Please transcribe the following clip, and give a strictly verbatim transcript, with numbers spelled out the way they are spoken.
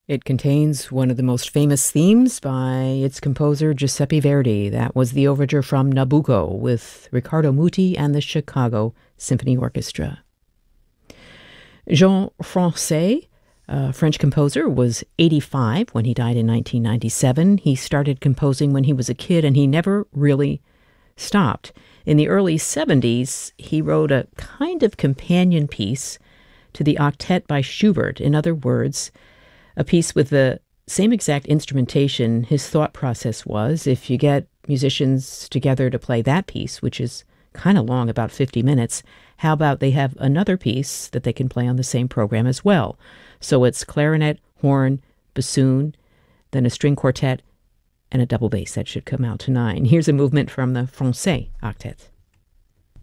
It contains one of the most famous themes by its composer Giuseppe Verdi. That was the overture from Nabucco with Riccardo Muti and the Chicago Symphony Orchestra. Jean Francais, a French composer, was eighty-five when he died in nineteen ninety-seven. He started composing when he was a kid, and he never really stopped. In the early seventies, he wrote a kind of companion piece to the octet by Schubert. In other words, a piece with the same exact instrumentation. His thought process was, if you get musicians together to play that piece, which is kind of long, about fifty minutes, how about they have another piece that they can play on the same program as well? So it's clarinet, horn, bassoon, then a string quartet, and a double bass. That should come out to nine. Here's a movement from the Francais Octet.